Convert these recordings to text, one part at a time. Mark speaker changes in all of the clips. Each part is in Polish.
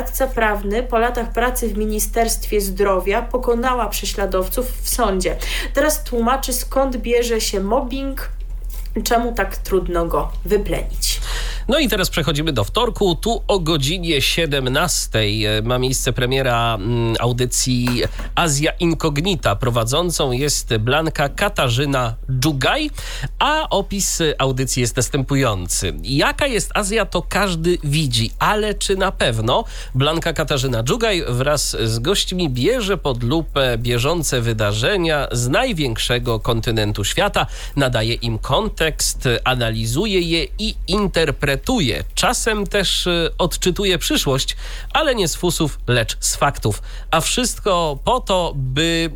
Speaker 1: radca prawny po latach pracy w Ministerstwie Zdrowia pokonała prześladowców w sądzie. Teraz tłumaczy, skąd bierze się mobbing, czemu tak trudno go wyplenić.
Speaker 2: No i teraz przechodzimy do wtorku. Tu o godzinie 17 ma miejsce premiera audycji Azja Incognita. Prowadzącą jest Blanka Katarzyna Dżugaj, a opis audycji jest następujący. Jaka jest Azja, to każdy widzi, ale czy na pewno? Blanka Katarzyna Dżugaj wraz z gośćmi bierze pod lupę bieżące wydarzenia z największego kontynentu świata, nadaje im kontekst, analizuje je i interpretuje. Czasem też odczytuje przyszłość, ale nie z fusów, lecz z faktów. A wszystko po to, by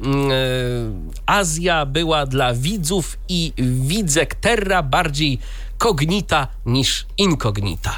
Speaker 2: Azja była dla widzów i widzek terra bardziej cognita niż incognita.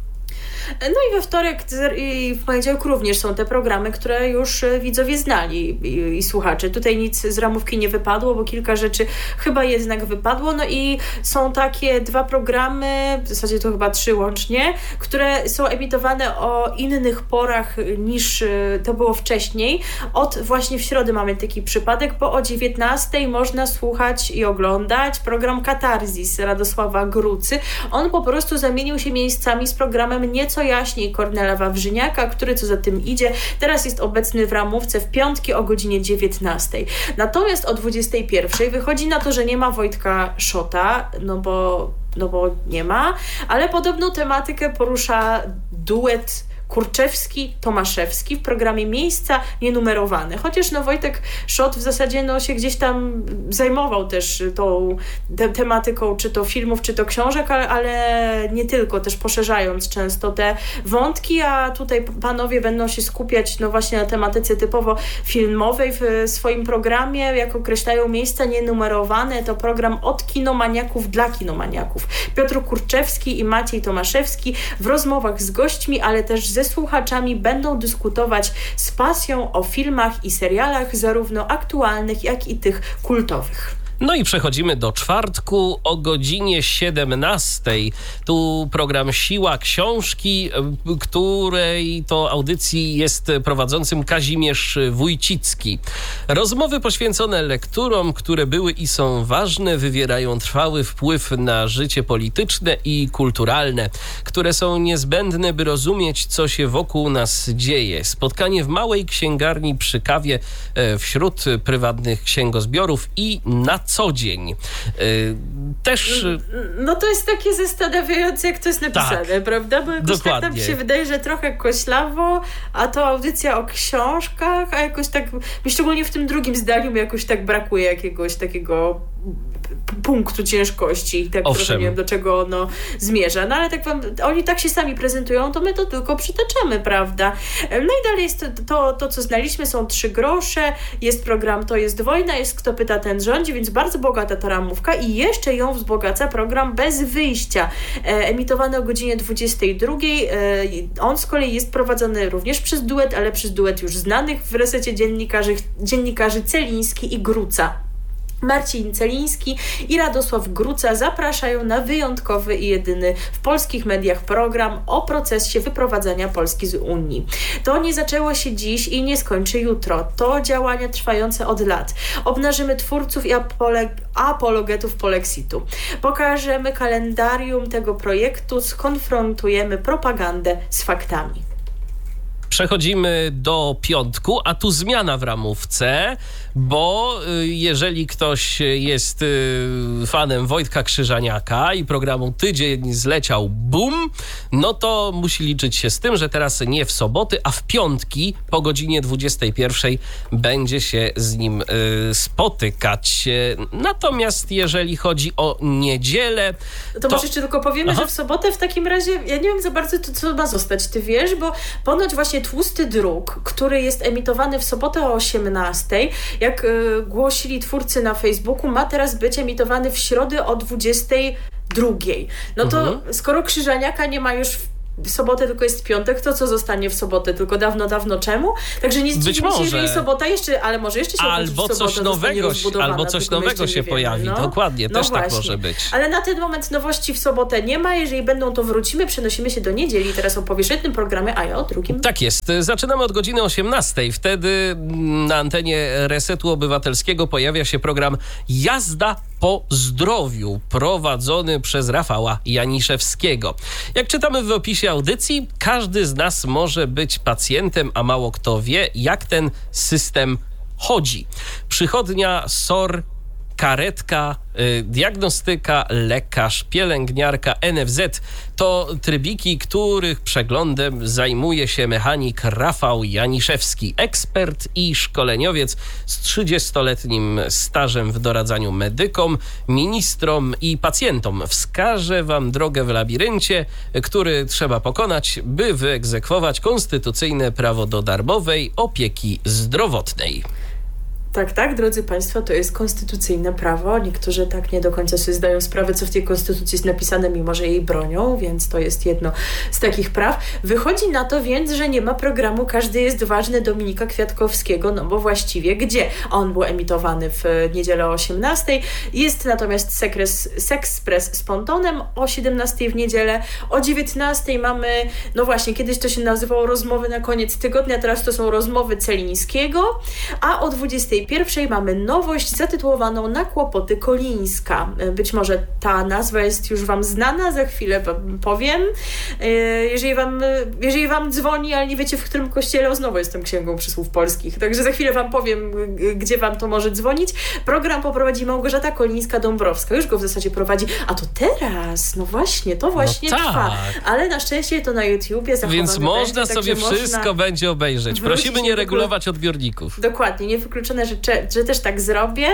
Speaker 1: No i we wtorek i w poniedziałek również są te programy, które już widzowie znali i słuchacze. Tutaj nic z ramówki nie wypadło, bo kilka rzeczy chyba jednak wypadło. No i są takie 2 programy, w zasadzie to chyba 3 łącznie, które są emitowane o innych porach niż to było wcześniej. Właśnie w środę mamy taki przypadek, bo o 19:00 można słuchać i oglądać program Katarzis Radosława Grucy. On po prostu zamienił się miejscami z programem Nieco jaśniej Kornela Wawrzyniaka, który co za tym idzie, teraz jest obecny w ramówce w piątki o godzinie 19:00. Natomiast o 21:00 wychodzi na to, że nie ma Wojtka Szota, no bo nie ma, ale podobną tematykę porusza duet Kurczewski-Tomaszewski w programie Miejsca Nienumerowane. Chociaż Wojtek Szot w zasadzie się gdzieś tam zajmował też tą tematyką, czy to filmów, czy to książek, ale nie tylko, też poszerzając często te wątki, a tutaj panowie będą się skupiać właśnie na tematyce typowo filmowej w swoim programie. Jak określają Miejsca Nienumerowane, to program od kinomaniaków dla kinomaniaków. Piotr Kurczewski i Maciej Tomaszewski w rozmowach z gośćmi, ale też ze słuchaczami będą dyskutować z pasją o filmach i serialach, zarówno aktualnych, jak i tych kultowych.
Speaker 2: No i przechodzimy do czwartku o godzinie 17:00. Tu program Siła Książki, której to audycji jest prowadzącym Kazimierz Wójcicki. Rozmowy poświęcone lekturom, które były i są ważne, wywierają trwały wpływ na życie polityczne i kulturalne, które są niezbędne, by rozumieć, co się wokół nas dzieje. Spotkanie w małej księgarni przy kawie wśród prywatnych księgozbiorów i na co dzień. Też...
Speaker 1: No to jest takie zastanawiające, jak to jest napisane, tak, prawda? Bo jakoś tak nam się wydaje, że trochę koślawo, a to audycja o książkach, a jakoś tak, szczególnie w tym drugim zdaniu mi jakoś tak brakuje jakiegoś takiego punktu ciężkości, tak trochę nie wiem, do czego ono zmierza. No ale tak oni tak się sami prezentują, to my to tylko przytaczamy, prawda? No i dalej jest to co znaliśmy, są 3 grosze, jest program To jest wojna, jest Kto pyta, ten rządzi, więc bardzo bogata ta ramówka i jeszcze ją wzbogaca program Bez wyjścia, emitowany o godzinie 22:00. On z kolei jest prowadzony również przez duet, ale przez duet już znanych w resecie dziennikarzy Celiński i Gruca. Marcin Celiński i Radosław Gruca zapraszają na wyjątkowy i jedyny w polskich mediach program o procesie wyprowadzania Polski z Unii. To nie zaczęło się dziś i nie skończy jutro. To działania trwające od lat. Obnażymy twórców i apologetów polexitu. Pokażemy kalendarium tego projektu, skonfrontujemy propagandę z faktami.
Speaker 2: Przechodzimy do piątku, a tu zmiana w ramówce, bo jeżeli ktoś jest fanem Wojtka Krzyżaniaka i programu Tydzień zleciał bum, no to musi liczyć się z tym, że teraz nie w soboty, a w piątki po godzinie 21:00 będzie się z nim spotykać. Natomiast jeżeli chodzi o niedzielę...
Speaker 1: To może jeszcze tylko powiemy, że w sobotę w takim razie, ja nie wiem za bardzo, co ma zostać, ty wiesz, bo ponoć właśnie Tłusty Druk, który jest emitowany w sobotę o 18:00, jak głosili twórcy na Facebooku, ma teraz być emitowany w środę o 22:00. No to skoro Krzyżaniaka nie ma już w sobotę tylko jest piątek, to co zostanie w sobotę tylko dawno, dawno czemu? Także nie zdziwmy się, jeżeli sobota jeszcze, ale może jeszcze się okazać,
Speaker 2: albo coś nowego się pojawi. Dokładnie, też właśnie. Tak może być.
Speaker 1: Ale na ten moment nowości w sobotę nie ma. Jeżeli będą, to wrócimy, przenosimy się do niedzieli. Teraz opowiesz o jednym programie, a ja o drugim.
Speaker 2: Tak jest. Zaczynamy od godziny 18:00. Wtedy na antenie Resetu Obywatelskiego pojawia się program Jazda po zdrowiu, prowadzony przez Rafała Janiszewskiego. Jak czytamy w opisie audycji, każdy z nas może być pacjentem, a mało kto wie, jak ten system chodzi. Przychodnia, SOR, karetka, diagnostyka, lekarz, pielęgniarka, NFZ to trybiki, których przeglądem zajmuje się mechanik Rafał Janiszewski, ekspert i szkoleniowiec z 30-letnim stażem w doradzaniu medykom, ministrom i pacjentom. Wskaże wam drogę w labiryncie, który trzeba pokonać, by wyegzekwować konstytucyjne prawo do darmowej opieki zdrowotnej.
Speaker 1: Tak, drodzy Państwo, to jest konstytucyjne prawo. Niektórzy tak nie do końca sobie zdają sprawę, co w tej konstytucji jest napisane, mimo że jej bronią, więc to jest jedno z takich praw. Wychodzi na to więc, że nie ma programu Każdy jest ważny Dominika Kwiatkowskiego, no bo właściwie gdzie? On był emitowany w niedzielę o 18:00. Jest natomiast Sexpress z Pontonem o 17:00 w niedzielę. O 19:00 mamy, no właśnie, kiedyś to się nazywało rozmowy na koniec tygodnia, teraz to są rozmowy Celińskiego, a o 21:00 mamy nowość zatytułowaną Na kłopoty Kolińska. Być może ta nazwa jest już wam znana, za chwilę wam powiem. Jeżeli wam dzwoni, ale nie wiecie, w którym kościele, znowu jestem księgą przysłów polskich, także za chwilę wam powiem, gdzie wam to może dzwonić. Program poprowadzi Małgorzata Kolińska-Dąbrowska. Już go w zasadzie prowadzi. A to teraz, no właśnie, to właśnie trwa. Ale na szczęście to na YouTubie zachowane.
Speaker 2: Więc można sobie wszystko będzie obejrzeć. Prosimy nie regulować odbiorników.
Speaker 1: Dokładnie, niewykluczone, że też tak zrobię.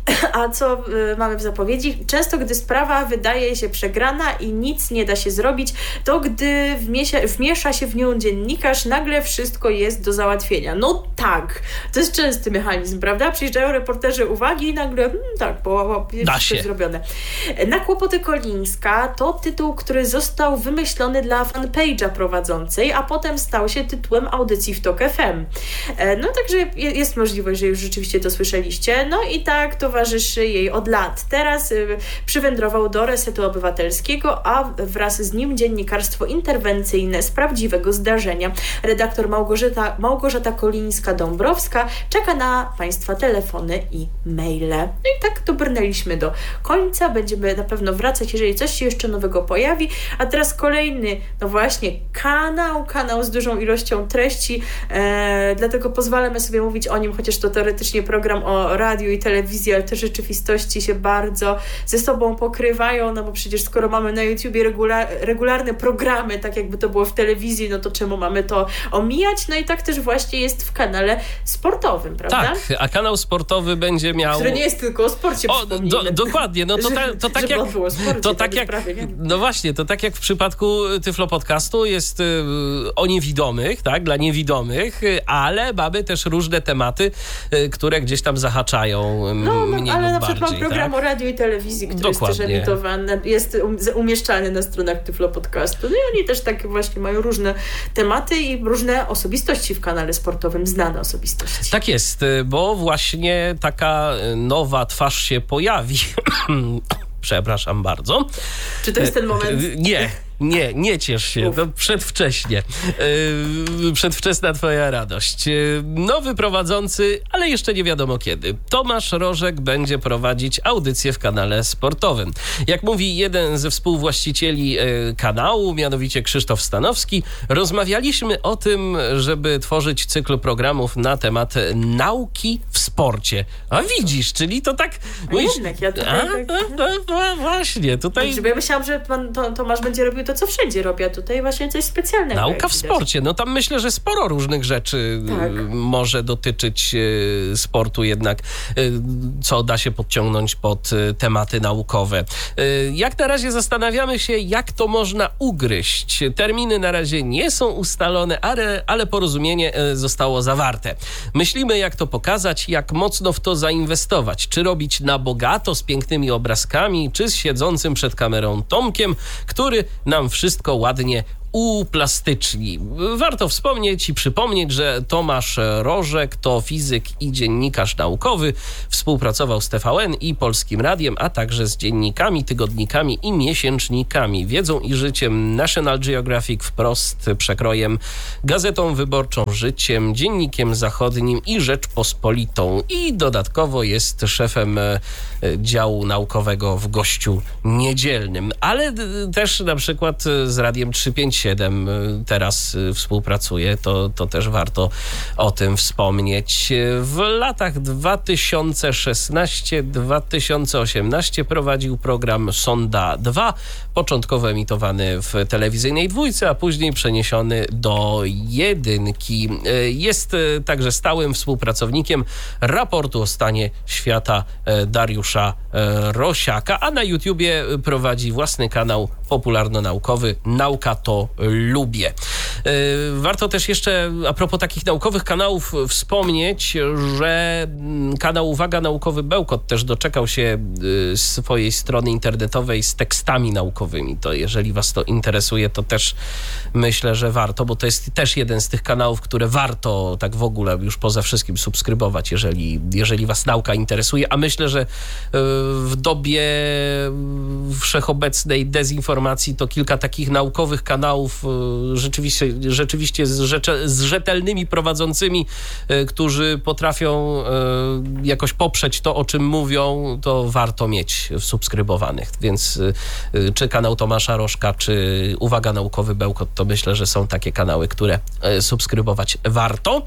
Speaker 1: A co mamy w zapowiedzi? Często, gdy sprawa wydaje się przegrana i nic nie da się zrobić, to gdy wmiesza się w nią dziennikarz, nagle wszystko jest do załatwienia. No tak, to jest częsty mechanizm, prawda? Przyjeżdżają reporterzy uwagi i nagle tak, bo wszystko jest zrobione. Na kłopoty Kolińska to tytuł, który został wymyślony dla fanpage'a prowadzącej, a potem stał się tytułem audycji w TOK FM. No także jest możliwość, że już rzeczywiście to słyszeliście. No i tak towarzyszy jej od lat. Teraz przywędrował do Resetu Obywatelskiego, a wraz z nim dziennikarstwo interwencyjne z prawdziwego zdarzenia. Redaktor Małgorzata Kolińska-Dąbrowska czeka na Państwa telefony i maile. No i tak dobrnęliśmy do końca. Będziemy na pewno wracać, jeżeli coś się jeszcze nowego pojawi. A teraz kolejny, no właśnie, kanał z dużą ilością treści, dlatego pozwalamy sobie mówić o nim, chociaż to teoretycznie program o radiu i telewizji, ale te rzeczywistości się bardzo ze sobą pokrywają, no bo przecież skoro mamy na YouTubie regularne programy, tak jakby to było w telewizji, no to czemu mamy to omijać? No i tak też właśnie jest w kanale sportowym, prawda?
Speaker 2: Tak, a kanał sportowy będzie miał...
Speaker 1: Który nie jest tylko o sporcie, przypomnijmy.
Speaker 2: Dokładnie, no to tak jak... To tak jak no właśnie, to tak jak w przypadku Tyflo Podcastu jest o niewidomych, tak, dla niewidomych, ale mamy też różne tematy, które gdzieś tam zahaczają mniej
Speaker 1: ale
Speaker 2: lub
Speaker 1: na przykład
Speaker 2: bardziej,
Speaker 1: mam program o radiu i telewizji, który jest też emitowany, jest umieszczany na stronach Tyflo Podcastu. No i oni też tak właśnie mają różne tematy i różne osobistości w kanale sportowym, znane osobistości.
Speaker 2: Tak jest, bo właśnie taka nowa twarz się pojawi. Przepraszam bardzo.
Speaker 1: Czy to jest ten moment?
Speaker 2: Nie ciesz się, to przedwcześnie. Przedwczesna twoja radość. Nowy prowadzący, ale jeszcze nie wiadomo kiedy. Tomasz Rożek będzie prowadzić audycję w kanale sportowym. Jak mówi jeden ze współwłaścicieli kanału, mianowicie Krzysztof Stanowski, rozmawialiśmy o tym, żeby tworzyć cykl programów na temat nauki w sporcie. A widzisz, czyli to tak...
Speaker 1: Jednak ja tutaj...
Speaker 2: Właśnie, tutaj...
Speaker 1: Ja myślałam, że pan Tomasz będzie robił to, co wszędzie robi, a tutaj właśnie coś specjalnego.
Speaker 2: Nauka w sporcie. No tam myślę, że sporo różnych rzeczy może dotyczyć sportu jednak, co da się podciągnąć pod tematy naukowe. Jak na razie zastanawiamy się, jak to można ugryźć. Terminy na razie nie są ustalone, ale porozumienie zostało zawarte. Myślimy, jak to pokazać, jak mocno w to zainwestować. Czy robić na bogato z pięknymi obrazkami, czy z siedzącym przed kamerą Tomkiem, który nam wszystko ładnie uplastyczni. Warto wspomnieć i przypomnieć, że Tomasz Rożek to fizyk i dziennikarz naukowy. Współpracował z TVN i Polskim Radiem, a także z dziennikami, tygodnikami i miesięcznikami Wiedzą i Życiem, National Geographic, Wprost, Przekrojem, Gazetą Wyborczą, Życiem, Dziennikiem Zachodnim i Rzeczpospolitą. I dodatkowo jest szefem działu naukowego w Gościu Niedzielnym. Ale też na przykład z Radiem 357 teraz współpracuje. To też warto o tym wspomnieć. W latach 2016-2018 prowadził program Sonda 2, początkowo emitowany w telewizyjnej dwójce, a później przeniesiony do jedynki. Jest także stałym współpracownikiem raportu o stanie świata Dariusza Rosiaka, a na YouTubie prowadzi własny kanał popularno-naukowy Nauka to lubię. Warto też jeszcze a propos takich naukowych kanałów wspomnieć, że kanał Uwaga Naukowy Bełkot też doczekał się swojej strony internetowej z tekstami naukowymi. To jeżeli was to interesuje, to też myślę, że warto, bo to jest też jeden z tych kanałów, które warto tak w ogóle już poza wszystkim subskrybować, jeżeli was nauka interesuje, a myślę, że w dobie wszechobecnej dezinformacji to kilka takich naukowych kanałów rzeczywiście z rzetelnymi prowadzącymi, którzy potrafią jakoś poprzeć to, o czym mówią, to warto mieć w subskrybowanych. Więc czy kanał Tomasza Rożka, czy Uwaga Naukowy Bełkot, to myślę, że są takie kanały, które subskrybować warto.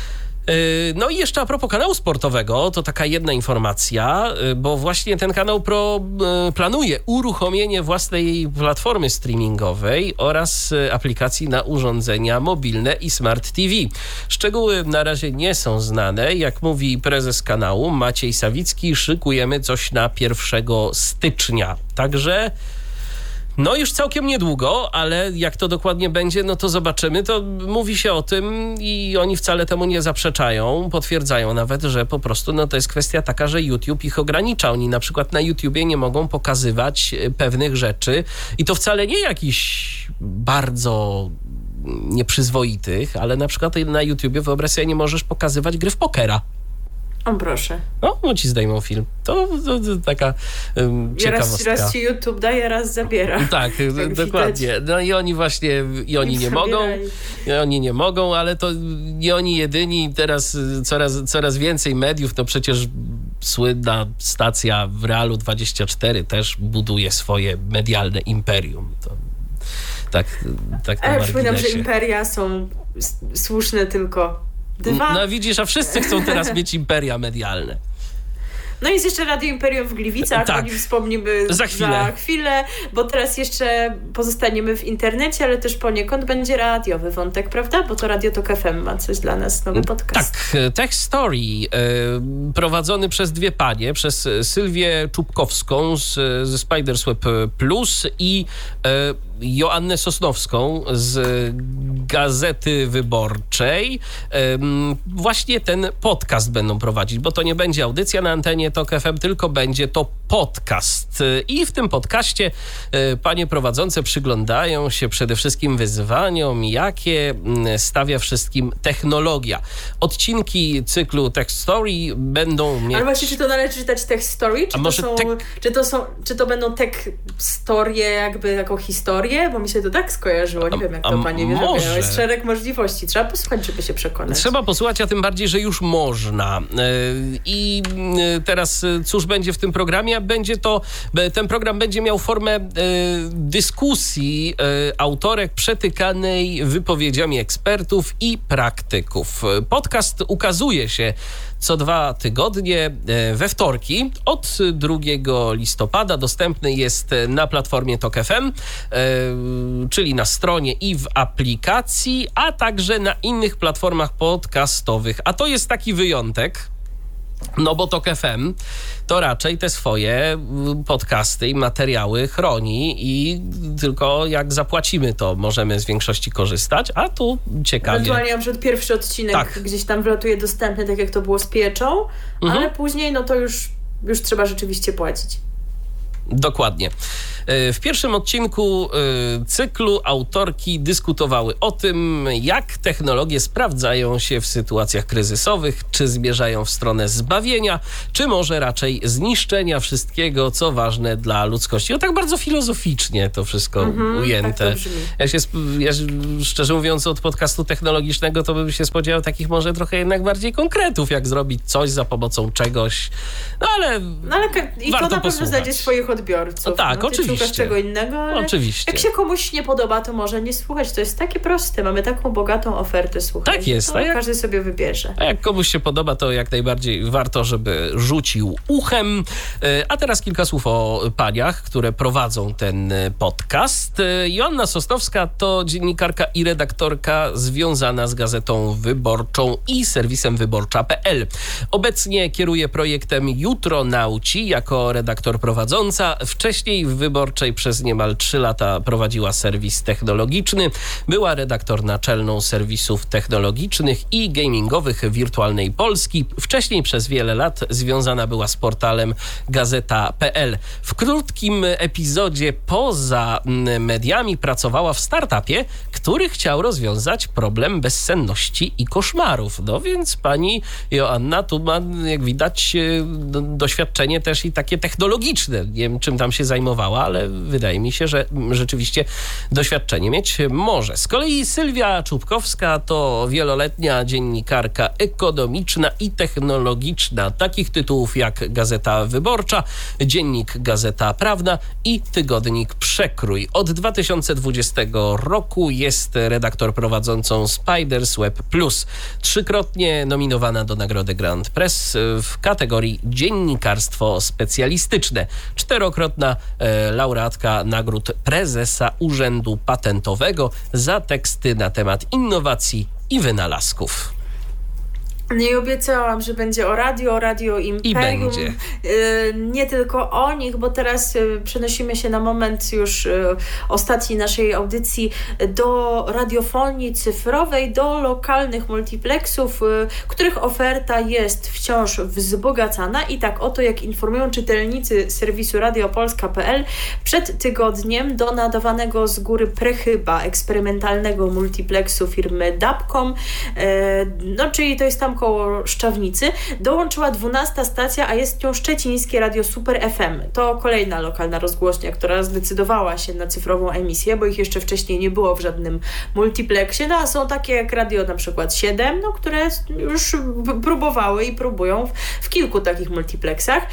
Speaker 2: No i jeszcze a propos kanału sportowego, to taka jedna informacja, bo właśnie ten kanał planuje uruchomienie własnej platformy streamingowej oraz aplikacji na urządzenia mobilne i Smart TV. Szczegóły na razie nie są znane. Jak mówi prezes kanału Maciej Sawicki, szykujemy coś na 1 stycznia. Także no już całkiem niedługo, ale jak to dokładnie będzie, no to zobaczymy. To mówi się o tym i oni wcale temu nie zaprzeczają. Potwierdzają nawet, że po prostu no to jest kwestia taka, że YouTube ich ogranicza. Oni na przykład na YouTubie nie mogą pokazywać pewnych rzeczy i to wcale nie jakichś bardzo nieprzyzwoitych, ale na przykład na YouTubie, wyobraź sobie, nie możesz pokazywać gry w pokera.
Speaker 1: O, proszę.
Speaker 2: No ci zdejmą film. To taka ciekawostka.
Speaker 1: Raz ci YouTube daje, raz zabiera.
Speaker 2: Tak, dokładnie. Widać. No i oni właśnie, oni nie mogą, ale to nie oni jedyni. Teraz coraz więcej mediów, no przecież słynna stacja w Realu 24 też buduje swoje medialne imperium. To tak na
Speaker 1: przypominam, że imperia są słuszne tylko dwa.
Speaker 2: No widzisz, a wszyscy chcą teraz mieć imperia medialne.
Speaker 1: No i jest jeszcze Radio Imperium w Gliwicach, tak. O nim wspomnimy za chwilę, bo teraz jeszcze pozostaniemy w internecie, ale też poniekąd będzie radiowy wątek, prawda? Bo to Radio Tok FM ma coś dla nas, nowy podcast.
Speaker 2: Tak, Tech Story, prowadzony przez dwie panie, przez Sylwię Czubkowską ze Spiders Web Plus i Joannę Sosnowską z Gazety Wyborczej. Właśnie ten podcast będą prowadzić, bo to nie będzie audycja na antenie Tok FM, tylko będzie to podcast. I w tym podcaście panie prowadzące przyglądają się przede wszystkim wyzwaniom, jakie stawia wszystkim technologia. Odcinki cyklu Tech Story będą mieć...
Speaker 1: Ale właśnie, czy to należy czytać Tech Story? Czy to będą Tech Storie, jakby taką historię? Bo mi się to tak skojarzyło. Nie wiem, jak to pani wie. Jest szereg możliwości. Trzeba posłuchać, żeby się przekonać. Trzeba posłuchać,
Speaker 2: a tym bardziej, że już można. I teraz cóż będzie w tym programie? Ten program będzie miał formę dyskusji autorek przetykanej wypowiedziami ekspertów i praktyków. Podcast ukazuje się co 2 tygodnie we wtorki od 2 listopada. Dostępny jest na platformie Tok FM, czyli na stronie i w aplikacji, a także na innych platformach podcastowych. A to jest taki wyjątek, no bo Tok FM to raczej te swoje podcasty i materiały chroni i tylko jak zapłacimy, to możemy z większości korzystać, a tu ciekawie.
Speaker 1: Ewentualnie na przykład pierwszy odcinek gdzieś tam wlatuje dostępny, tak jak to było z Pieczą, ale później no to już trzeba rzeczywiście płacić.
Speaker 2: Dokładnie. W pierwszym odcinku cyklu autorki dyskutowały o tym, jak technologie sprawdzają się w sytuacjach kryzysosowych, czy zmierzają w stronę zbawienia, czy może raczej zniszczenia wszystkiego, co ważne dla ludzkości. Tak bardzo filozoficznie to wszystko ujęte. Tak ja szczerze mówiąc, od podcastu technologicznego to bym się spodziewał takich może trochę jednak bardziej konkretów, jak zrobić coś za pomocą czegoś. Ale
Speaker 1: i to na pewno znajdzie swoich odbiorców.
Speaker 2: Tak, oczywiście.
Speaker 1: Czego innego, ale
Speaker 2: oczywiście.
Speaker 1: Jak się komuś nie podoba, to może nie słuchać. To jest takie proste. Mamy taką bogatą ofertę, słuchaj.
Speaker 2: Tak jest.
Speaker 1: Każdy sobie wybierze.
Speaker 2: A jak komuś się podoba, to jak najbardziej warto, żeby rzucił uchem. A teraz kilka słów o paniach, które prowadzą ten podcast. Joanna Sosnowska to dziennikarka i redaktorka związana z Gazetą Wyborczą i serwisem wyborcza.pl. Obecnie kieruje projektem Jutronauci jako redaktor prowadząca. Wcześniej w Wyborczej przez niemal 3 lata prowadziła serwis technologiczny. Była redaktor naczelną serwisów technologicznych i gamingowych Wirtualnej Polski. Wcześniej przez wiele lat związana była z portalem Gazeta.pl. W krótkim epizodzie poza mediami pracowała w startupie, który chciał rozwiązać problem bezsenności i koszmarów. No więc pani Joanna tu ma, jak widać, doświadczenie też i takie technologiczne. Nie wiem, czym tam się zajmowała, ale wydaje mi się, że rzeczywiście doświadczenie mieć może. Z kolei Sylwia Czubkowska to wieloletnia dziennikarka ekonomiczna i technologiczna. Takich tytułów jak Gazeta Wyborcza, Dziennik Gazeta Prawna i Tygodnik Przekrój. Od 2020 roku jest redaktor prowadzącą Spiders Web Plus. 3-krotnie nominowana do Nagrody Grand Press w kategorii dziennikarstwo specjalistyczne. 4-krotna laureatka nagród prezesa Urzędu Patentowego za teksty na temat innowacji i wynalazków.
Speaker 1: Nie obiecałam, że będzie o Radio Imperium.
Speaker 2: I będzie.
Speaker 1: Nie tylko o nich, bo teraz przenosimy się na moment już ostatniej naszej audycji do radiofonii cyfrowej, do lokalnych multiplexów, których oferta jest wciąż wzbogacana i tak oto, jak informują czytelnicy serwisu radiopolska.pl, przed tygodniem do nadawanego z góry Prechyba eksperymentalnego multiplexu firmy Dapcom, czyli to jest tam koło Szczawnicy, dołączyła 12 stacja, a jest nią szczecińskie Radio Super FM. To kolejna lokalna rozgłośnia, która zdecydowała się na cyfrową emisję, bo ich jeszcze wcześniej nie było w żadnym multiplexie, a są takie jak Radio na przykład 7, które już próbowały i próbują w kilku takich multiplexach.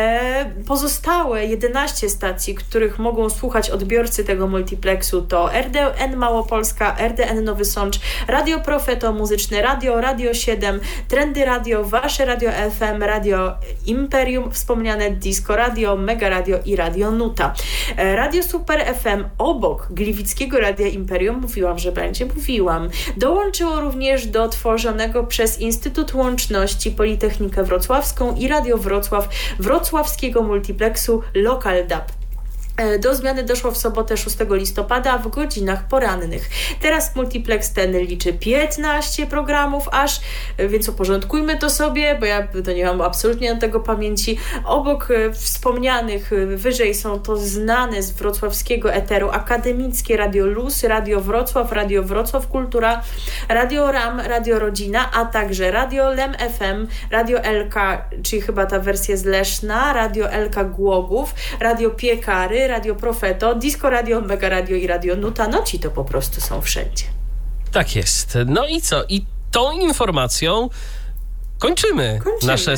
Speaker 1: Pozostałe 11 stacji, których mogą słuchać odbiorcy tego multiplexu, to RDN Małopolska, RDN Nowy Sącz, Radio Profeto Muzyczne, Radio 7, Trendy Radio, Wasze Radio FM, Radio Imperium, wspomniane Disco Radio, Mega Radio i Radio Nuta. Radio Super FM obok Gliwickiego Radia Imperium, mówiłam, dołączyło również do tworzonego przez Instytut Łączności Politechnikę Wrocławską i Radio Wrocław wrocławskiego multiplexu Local DAB. Do zmiany doszło w sobotę 6 listopada w godzinach porannych. Teraz multiplex ten liczy 15 programów aż, więc uporządkujmy to sobie, bo ja to nie mam absolutnie do tego pamięci. Obok wspomnianych wyżej są to znane z wrocławskiego eteru akademickie Radio Luz, Radio Wrocław Kultura, Radio RAM, Radio Rodzina, a także Radio Lem FM, Radio LK, czyli chyba ta wersja z Leszna, Radio LK Głogów, Radio Piekary, Radio Profeto, Disco Radio, Mega Radio i Radio Nuta. Ci to po prostu są wszędzie.
Speaker 2: Tak jest. No i co? I tą informacją kończymy nasze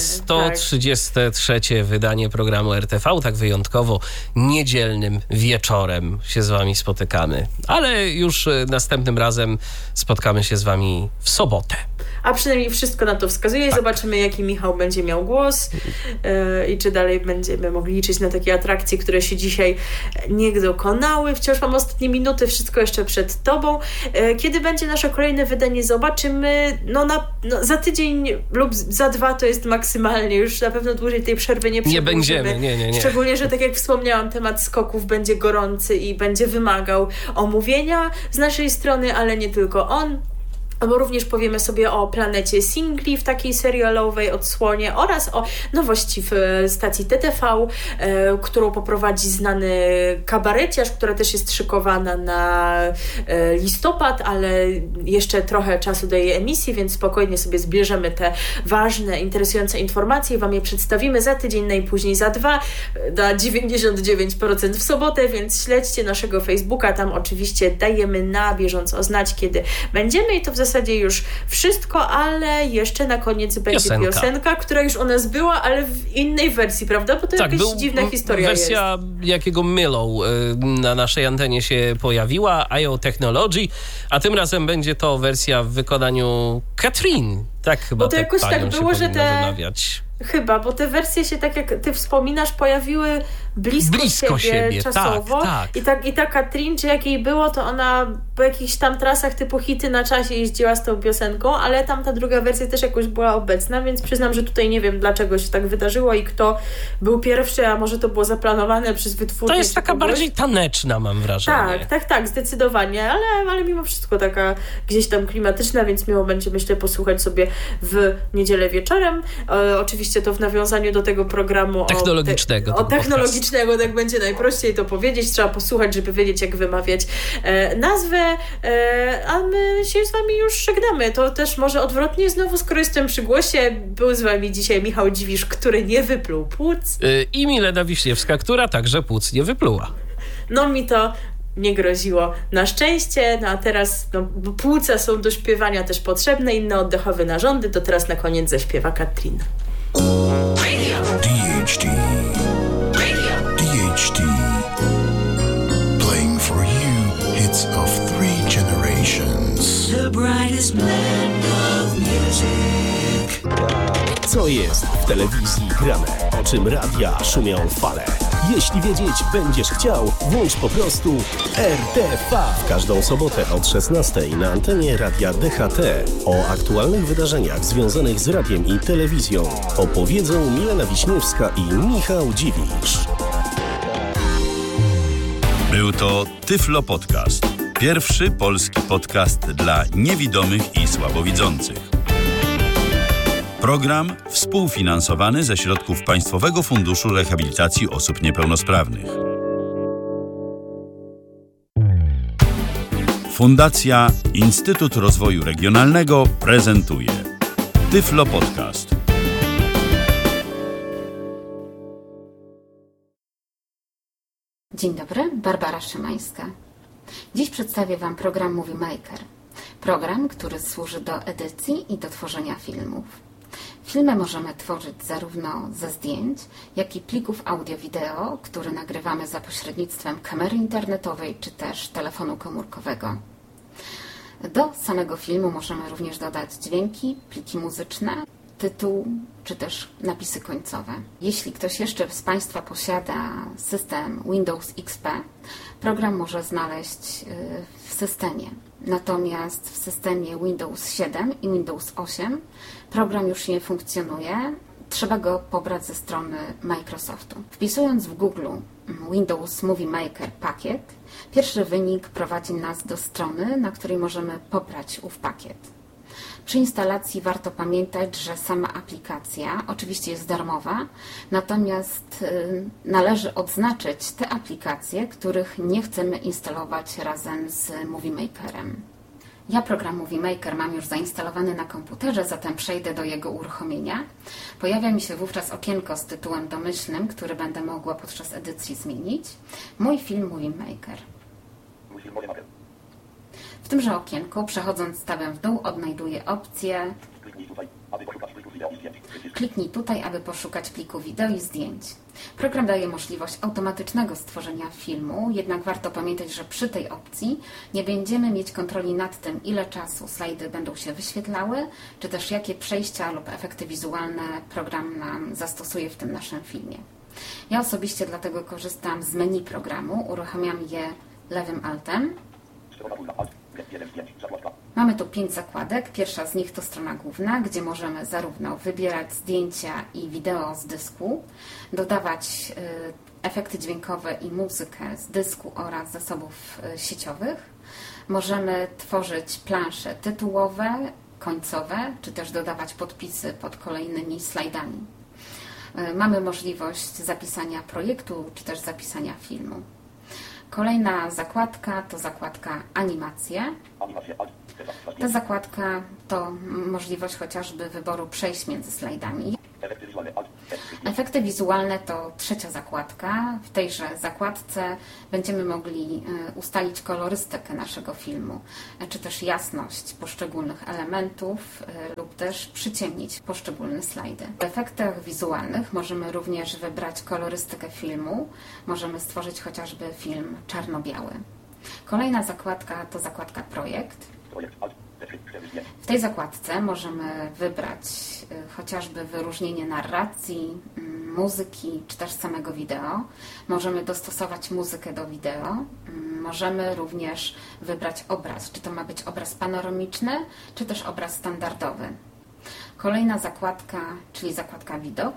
Speaker 2: 133. wydanie programu RTV. Tak wyjątkowo niedzielnym wieczorem się z wami spotykamy. Ale już następnym razem spotkamy się z wami w sobotę.
Speaker 1: A przynajmniej wszystko na to wskazuje i zobaczymy, jaki Michał będzie miał głos i czy dalej będziemy mogli liczyć na takie atrakcje, które się dzisiaj nie dokonały. Wciąż mam ostatnie minuty, wszystko jeszcze przed tobą. Kiedy będzie nasze kolejne wydanie, zobaczymy. Za tydzień lub za 2 to jest maksymalnie. Już na pewno dłużej tej przerwy nie
Speaker 2: będziemy. Nie.
Speaker 1: Szczególnie, że tak jak wspomniałam, temat skoków będzie gorący i będzie wymagał omówienia z naszej strony, ale nie tylko on. Albo również powiemy sobie o planecie singli w takiej serialowej odsłonie oraz o nowości w stacji TTV, którą poprowadzi znany kabareciarz, która też jest szykowana na listopad, ale jeszcze trochę czasu do jej emisji, więc spokojnie sobie zbierzemy te ważne, interesujące informacje i Wam je przedstawimy za tydzień, najpóźniej za 2, na 99% w sobotę, więc śledźcie naszego Facebooka, tam oczywiście dajemy na bieżąco znać, kiedy będziemy i to w zasadzie już wszystko, ale jeszcze na koniec będzie piosenka, która już u nas była, ale w innej wersji, prawda? Bo to jakaś dziwna historia
Speaker 2: wersja
Speaker 1: jest.
Speaker 2: jakiego Mylą na naszej antenie się pojawiła, IO Technology, a tym razem będzie to wersja w wykonaniu Katrin. Tak chyba.
Speaker 1: Bo to jakoś tak było, że
Speaker 2: wymawiać.
Speaker 1: Chyba, bo te wersje się, tak jak ty wspominasz, pojawiły blisko siebie czasowo.
Speaker 2: Tak.
Speaker 1: I ta Katrin, czy jak jej było, to ona po jakichś tam trasach typu hity na czasie jeździła z tą piosenką, ale tam ta druga wersja też jakoś była obecna, więc przyznam, że tutaj nie wiem, dlaczego się tak wydarzyło i kto był pierwszy, a może to było zaplanowane przez wytwórnię.
Speaker 2: To jest taka bardziej taneczna, mam wrażenie.
Speaker 1: Tak, zdecydowanie, ale mimo wszystko taka gdzieś tam klimatyczna, więc miło będzie, myślę, posłuchać sobie w niedzielę wieczorem. Oczywiście to w nawiązaniu do tego programu
Speaker 2: technologicznego.
Speaker 1: Technologicznego, tak będzie najprościej to powiedzieć. Trzeba posłuchać, żeby wiedzieć, jak wymawiać nazwę, a my się z Wami już żegnamy. To też może odwrotnie znowu, skoro jestem przy głosie. Był z Wami dzisiaj Michał Dziwisz, który nie wypluł płuc.
Speaker 2: I Milena Wiśniewska, która także płuc nie wypluła.
Speaker 1: No mi to nie groziło na szczęście, no a teraz płuca są do śpiewania też potrzebne, inne oddechowe narządy, to teraz na koniec zaśpiewa Katrin.
Speaker 3: DHT. DHT. Playing for you hits of 3 generations.
Speaker 4: The brightest blend of music.
Speaker 5: Co jest w telewizji grane? O czym radia szumią fale? Jeśli wiedzieć będziesz chciał, włącz po prostu RTV. W każdą sobotę od 16:00 na antenie Radia DHT o aktualnych wydarzeniach związanych z radiem i telewizją opowiedzą Milena Wiśniewska i Michał Dziwisz.
Speaker 6: Był to Tyflo Podcast. Pierwszy polski podcast dla niewidomych i słabowidzących. Program współfinansowany ze środków Państwowego Funduszu Rehabilitacji Osób Niepełnosprawnych. Fundacja Instytut Rozwoju Regionalnego prezentuje Tyflo Podcast.
Speaker 7: Dzień dobry, Barbara Szymańska. Dziś przedstawię Wam program Movie Maker. Program, który służy do edycji i do tworzenia filmów. Filmy możemy tworzyć zarówno ze zdjęć, jak i plików audio-wideo, które nagrywamy za pośrednictwem kamery internetowej czy też telefonu komórkowego. Do samego filmu możemy również dodać dźwięki, pliki muzyczne, tytuł czy też napisy końcowe. Jeśli ktoś jeszcze z Państwa posiada system Windows XP, program może znaleźć w systemie. Natomiast w systemie Windows 7 i Windows 8 program już nie funkcjonuje. Trzeba go pobrać ze strony Microsoftu. Wpisując w Google Windows Movie Maker pakiet, pierwszy wynik prowadzi nas do strony, na której możemy pobrać ów pakiet. Przy instalacji warto pamiętać, że sama aplikacja oczywiście jest darmowa, natomiast należy odznaczyć te aplikacje, których nie chcemy instalować razem z Movie Makerem. Ja program Movie Maker mam już zainstalowany na komputerze, zatem przejdę do jego uruchomienia. Pojawia mi się wówczas okienko z tytułem domyślnym, który będę mogła podczas edycji zmienić. Mój film Movie Maker. W tymże okienku, przechodząc tabem w dół, odnajduję opcję Kliknij tutaj, aby poszukać pliku wideo i zdjęć. Program daje możliwość automatycznego stworzenia filmu, jednak warto pamiętać, że przy tej opcji nie będziemy mieć kontroli nad tym, ile czasu slajdy będą się wyświetlały, czy też jakie przejścia lub efekty wizualne program nam zastosuje w tym naszym filmie. Ja osobiście dlatego korzystam z menu programu, uruchamiam je lewym altem. Mamy tu 5 zakładek. Pierwsza z nich to strona główna, gdzie możemy zarówno wybierać zdjęcia i wideo z dysku, dodawać efekty dźwiękowe i muzykę z dysku oraz zasobów sieciowych. Możemy tworzyć plansze tytułowe, końcowe, czy też dodawać podpisy pod kolejnymi slajdami. Mamy możliwość zapisania projektu, czy też zapisania filmu. Kolejna zakładka to zakładka animacje. Ta zakładka to możliwość chociażby wyboru przejść między slajdami. Efekty wizualne to trzecia zakładka. W tejże zakładce będziemy mogli ustalić kolorystykę naszego filmu, czy też jasność poszczególnych elementów lub też przyciemnić poszczególne slajdy. W efektach wizualnych możemy również wybrać kolorystykę filmu. Możemy stworzyć chociażby film czarno-biały. Kolejna zakładka to zakładka projekt. W tej zakładce możemy wybrać chociażby wyróżnienie narracji, muzyki, czy też samego wideo. Możemy dostosować muzykę do wideo. Możemy również wybrać obraz, czy to ma być obraz panoramiczny, czy też obraz standardowy. Kolejna zakładka, czyli zakładka widok.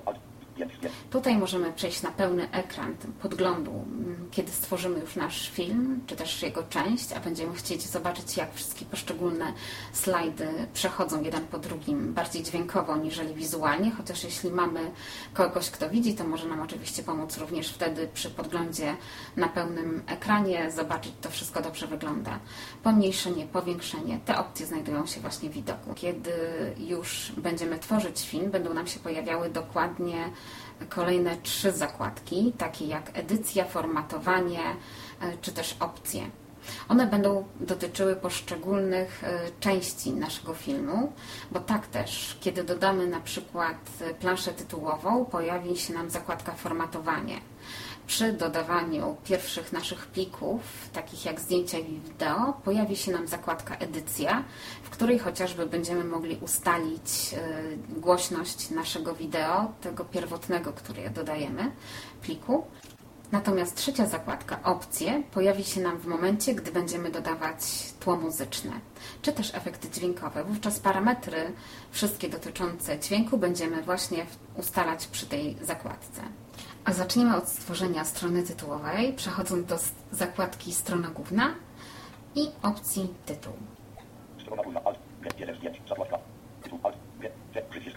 Speaker 7: Tutaj możemy przejść na pełny ekran podglądu, kiedy stworzymy już nasz film, czy też jego część, a będziemy chcieć zobaczyć, jak wszystkie poszczególne slajdy przechodzą jeden po drugim, bardziej dźwiękowo niżeli wizualnie, chociaż jeśli mamy kogoś, kto widzi, to może nam oczywiście pomóc również wtedy przy podglądzie na pełnym ekranie, zobaczyć, to wszystko dobrze wygląda. Pomniejszenie, powiększenie, te opcje znajdują się właśnie w widoku. Kiedy już będziemy tworzyć film, będą nam się pojawiały dokładnie kolejne 3 zakładki, takie jak edycja, formatowanie, czy też opcje. One będą dotyczyły poszczególnych części naszego filmu, bo tak też, kiedy dodamy na przykład planszę tytułową, pojawi się nam zakładka formatowanie. Przy dodawaniu pierwszych naszych plików, takich jak zdjęcia i wideo, pojawi się nam zakładka edycja, w której chociażby będziemy mogli ustalić głośność naszego wideo, tego pierwotnego, które dodajemy pliku. Natomiast trzecia zakładka, opcje, pojawi się nam w momencie, gdy będziemy dodawać tło muzyczne, czy też efekty dźwiękowe. Wówczas parametry wszystkie dotyczące dźwięku będziemy właśnie ustalać przy tej zakładce. A zaczniemy od stworzenia strony tytułowej, przechodząc do zakładki strona główna i opcji tytuł.
Speaker 8: Strona główna, alt, jeden zdjęć, zakładka, tytuł, alt, przycisk.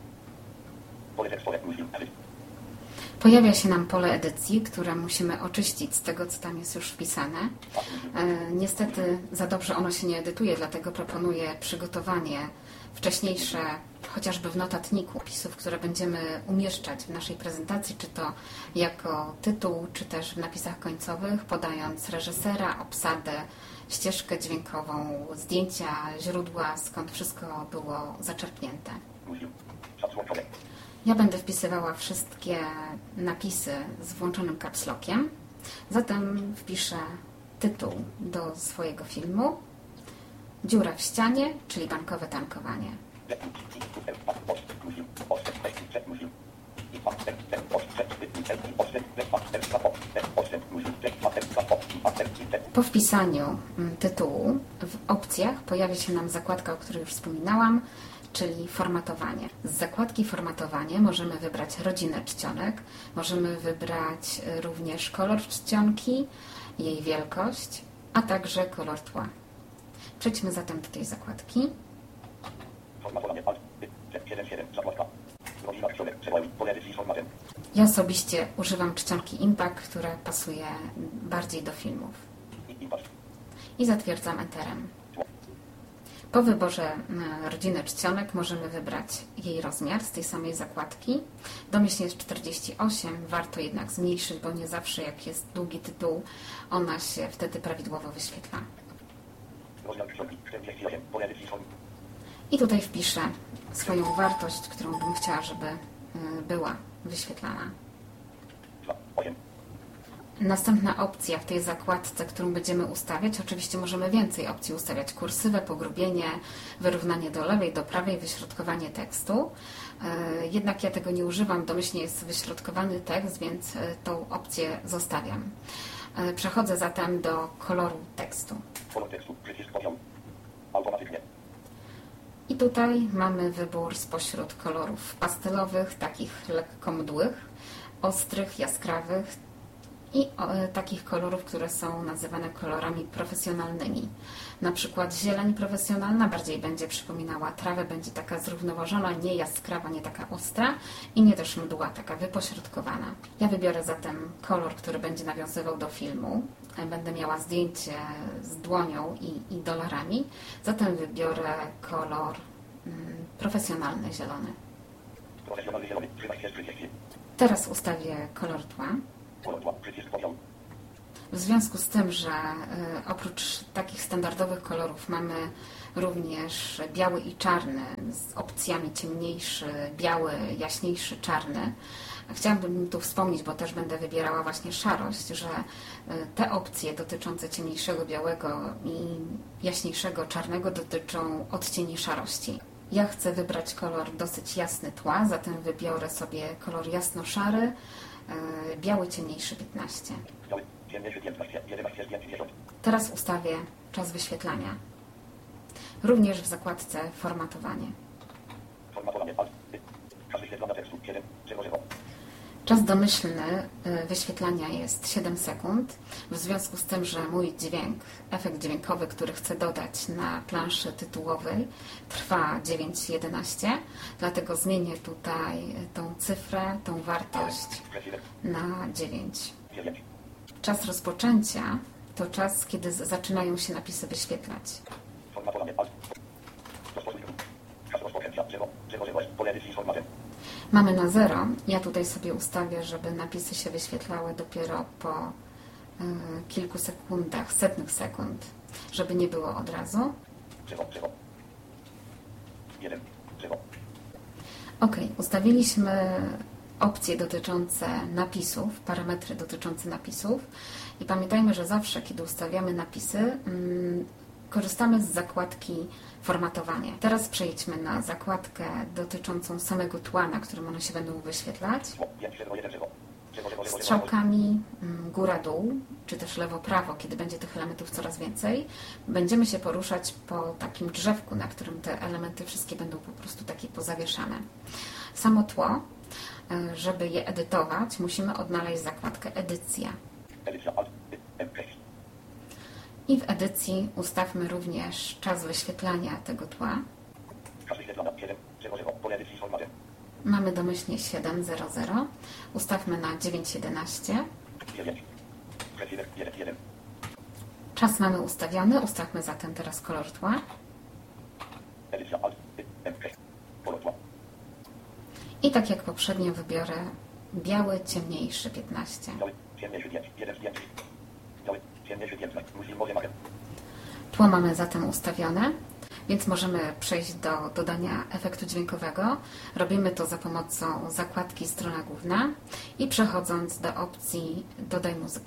Speaker 8: Pole tekstowe, film, edyt.
Speaker 7: Pojawia się nam pole edycji, które musimy oczyścić z tego, co tam jest już wpisane. Niestety za dobrze ono się nie edytuje, dlatego proponuję przygotowanie wcześniejsze, chociażby w notatniku, opisów, które będziemy umieszczać w naszej prezentacji, czy to jako tytuł, czy też w napisach końcowych, podając reżysera, obsadę, ścieżkę dźwiękową, zdjęcia, źródła, skąd wszystko było zaczerpnięte. Ja będę wpisywała wszystkie napisy z włączonym caps lockiem, zatem wpiszę tytuł do swojego filmu, dziura w ścianie, czyli bankowe tankowanie. Po wpisaniu tytułu w opcjach pojawia się nam zakładka, o której już wspominałam, czyli formatowanie. Z zakładki formatowanie możemy wybrać rodzinę czcionek, możemy wybrać również kolor czcionki, jej wielkość, a także kolor tła. Przejdźmy zatem do tej zakładki. Ja osobiście używam czcionki Impact, która pasuje bardziej do filmów. I zatwierdzam Enterem. Po wyborze rodziny czcionek możemy wybrać jej rozmiar z tej samej zakładki. Domyślnie jest 48, warto jednak zmniejszyć, bo nie zawsze jak jest długi tytuł, ona się wtedy prawidłowo wyświetla. I tutaj wpiszę swoją wartość, którą bym chciała, żeby była wyświetlana. Następna opcja w tej zakładce, którą będziemy ustawiać, oczywiście możemy więcej opcji ustawiać. Kursywę, pogrubienie, wyrównanie do lewej, do prawej, wyśrodkowanie tekstu. Jednak ja tego nie używam, domyślnie jest wyśrodkowany tekst, więc tą opcję zostawiam. Przechodzę zatem do koloru tekstu. I tutaj mamy wybór spośród kolorów pastelowych, takich lekko mdłych, ostrych, jaskrawych i takich kolorów, które są nazywane kolorami profesjonalnymi. Na przykład zieleń profesjonalna bardziej będzie przypominała trawę, będzie taka zrównoważona, nie jaskrawa, nie taka ostra i nie też mdła, taka wypośrodkowana. Ja wybiorę zatem kolor, który będzie nawiązywał do filmu. Będę miała zdjęcie z dłonią i dolarami, zatem wybiorę kolor profesjonalny, zielony.
Speaker 8: Profesjonalny zielony. Przycisk 30.
Speaker 7: Teraz ustawię kolor tła.
Speaker 8: Kolor tła. Przycisk poziom.
Speaker 7: W związku z tym, że oprócz takich standardowych kolorów mamy również biały i czarny z opcjami ciemniejszy, biały, jaśniejszy, czarny. Chciałabym tu wspomnieć, bo też będę wybierała właśnie szarość, że te opcje dotyczące ciemniejszego białego i jaśniejszego czarnego dotyczą odcieni szarości. Ja chcę wybrać kolor dosyć jasny tła, zatem wybiorę sobie kolor jasno-szary, biały ciemniejszy 15.
Speaker 8: Biały, ciemniejszy 15, 11, 50.
Speaker 7: Teraz ustawię czas wyświetlania. Również w zakładce formatowanie.
Speaker 8: Formatowanie. Alt. Czas wyświetlania tekstu 7, 0, 0.
Speaker 7: Czas domyślny wyświetlania jest 7 sekund. W związku z tym, że mój dźwięk, efekt dźwiękowy, który chcę dodać na planszy tytułowej, trwa 9:11, dlatego zmienię tutaj tą cyfrę, tą wartość na 9.
Speaker 8: 9.
Speaker 7: Czas rozpoczęcia to czas, kiedy zaczynają się napisy wyświetlać.
Speaker 8: Formatowanie. Alt. Rozpoczęcie. Czas rozpoczęcia 0, 0, 0. Pole edycji z formatem.
Speaker 7: Mamy na 0. Ja tutaj sobie ustawię, żeby napisy się wyświetlały dopiero po kilku sekundach, setnych sekund, żeby nie było od razu.
Speaker 8: 0, 0. 1, 0.
Speaker 7: Ok, ustawiliśmy opcje dotyczące napisów, parametry dotyczące napisów i pamiętajmy, że zawsze, kiedy ustawiamy napisy, korzystamy z zakładki formatowanie. Teraz przejdźmy na zakładkę dotyczącą samego tła, na którym one się będą wyświetlać. Strzałkami góra-dół, czy też lewo-prawo, kiedy będzie tych elementów coraz więcej, będziemy się poruszać po takim drzewku, na którym te elementy wszystkie będą po prostu takie pozawieszane. Samo tło, żeby je edytować, musimy odnaleźć zakładkę edycja. I w edycji ustawmy również czas wyświetlania tego tła. Mamy domyślnie 7:00. Ustawmy na 9:11. Czas mamy ustawiony. Ustawmy zatem teraz kolor tła. I tak jak poprzednio wybiorę biały, ciemniejszy 15. Tło mamy zatem ustawione, więc możemy przejść do dodania efektu dźwiękowego. Robimy to za pomocą zakładki Strona główna i przechodząc do opcji Dodaj muzykę.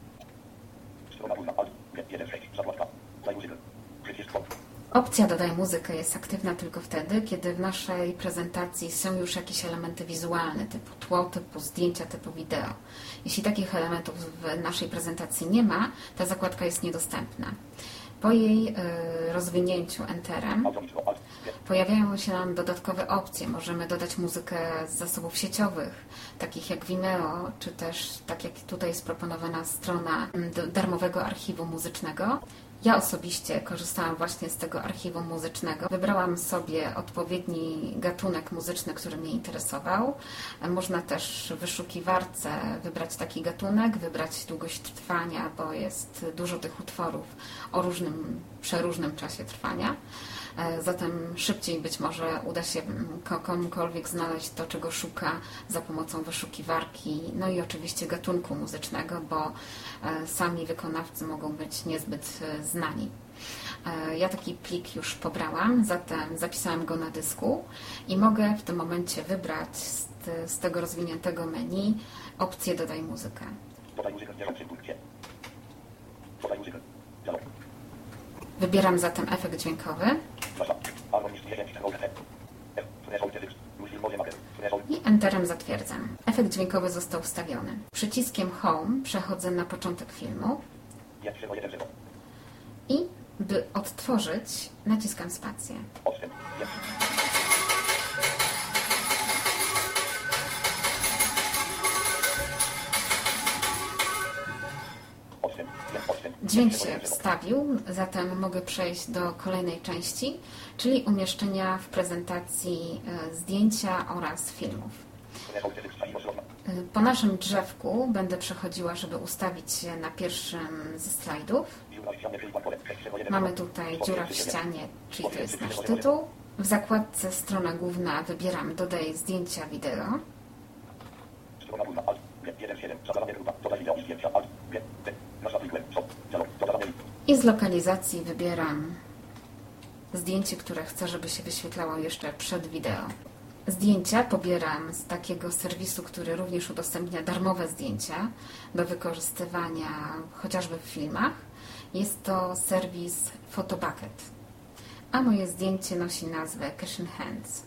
Speaker 7: Opcja Dodaj muzykę jest aktywna tylko wtedy, kiedy w naszej prezentacji są już jakieś elementy wizualne, typu tło, typu zdjęcia, typu wideo. Jeśli takich elementów w naszej prezentacji nie ma, ta zakładka jest niedostępna. Po jej rozwinięciu Enterem pojawiają się nam dodatkowe opcje. Możemy dodać muzykę z zasobów sieciowych, takich jak Vimeo, czy też, tak jak tutaj jest proponowana strona darmowego archiwum muzycznego. Ja osobiście korzystałam właśnie z tego archiwum muzycznego. Wybrałam sobie odpowiedni gatunek muzyczny, który mnie interesował. Można też w wyszukiwarce wybrać taki gatunek, wybrać długość trwania, bo jest dużo tych utworów o przeróżnym czasie trwania. Zatem szybciej być może uda się komukolwiek znaleźć to, czego szuka za pomocą wyszukiwarki, no i oczywiście gatunku muzycznego, bo sami wykonawcy mogą być niezbyt znani. Ja taki plik już pobrałam, zatem zapisałam go na dysku i mogę w tym momencie wybrać z tego rozwiniętego menu opcję Dodaj muzykę.
Speaker 8: Dodaj muzykę w bieżącym punkcie. Dodaj muzykę.
Speaker 7: Wybieram zatem efekt dźwiękowy i Enterem zatwierdzam. Efekt dźwiękowy został wstawiony. Przyciskiem Home przechodzę na początek filmu i by odtworzyć naciskam spację. Dźwięk się wstawił, zatem mogę przejść do kolejnej części, czyli umieszczenia w prezentacji zdjęcia oraz filmów. Po naszym drzewku będę przechodziła, żeby ustawić się na pierwszym ze slajdów. Mamy tutaj dziura w ścianie, czyli to jest nasz tytuł. W zakładce strona główna wybieram dodaj zdjęcia wideo. I z lokalizacji wybieram zdjęcie, które chcę, żeby się wyświetlało jeszcze przed wideo. Zdjęcia pobieram z takiego serwisu, który również udostępnia darmowe zdjęcia do wykorzystywania chociażby w filmach. Jest to serwis Photobucket, a moje zdjęcie nosi nazwę Cash in Hands.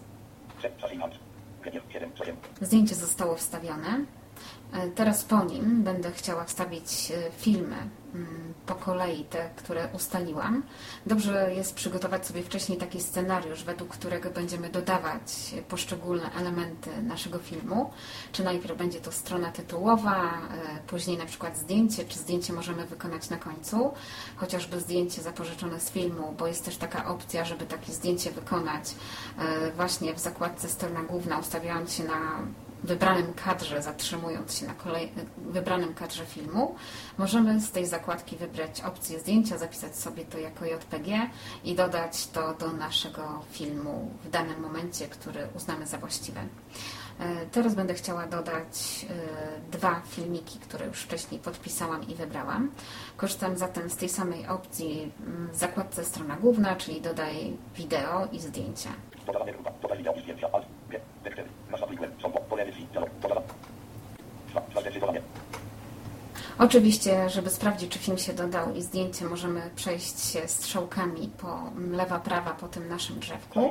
Speaker 7: Zdjęcie zostało wstawione. Teraz po nim będę chciała wstawić filmy po kolei, te, które ustaliłam. Dobrze jest przygotować sobie wcześniej taki scenariusz, według którego będziemy dodawać poszczególne elementy naszego filmu. Czy najpierw będzie to strona tytułowa, później na przykład zdjęcie, czy zdjęcie możemy wykonać na końcu, chociażby zdjęcie zapożyczone z filmu, bo jest też taka opcja, żeby takie zdjęcie wykonać właśnie w zakładce strona główna, ustawiając się na wybranym kadrze, zatrzymując się na wybranym kadrze filmu. Możemy z tej zakładki wybrać opcję zdjęcia, zapisać sobie to jako JPG i dodać to do naszego filmu w danym momencie, który uznamy za właściwe. Teraz będę chciała dodać dwa filmiki, które już wcześniej podpisałam i wybrałam. Korzystam zatem z tej samej opcji w zakładce strona główna, czyli dodaj wideo i zdjęcia. Oczywiście, żeby sprawdzić, czy film się dodał i zdjęcie, możemy przejść się strzałkami po lewa, prawa po tym naszym drzewku